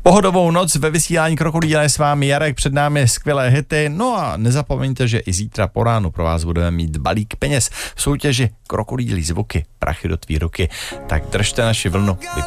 Pohodovou noc ve vysílání Krokodýla je s vámi Jarek, před námi skvělé hity, no a nezapomeňte, že i zítra po ránu pro vás budeme mít balík peněz v soutěži Krokodýlí zvuky, prachy do tvý ruky. Tak držte naši vlnu,